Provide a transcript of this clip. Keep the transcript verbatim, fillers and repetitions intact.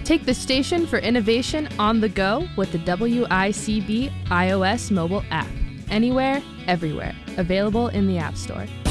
Take the station for innovation on the go with the W I C B iOS mobile app. Anywhere, everywhere. Available in the App Store.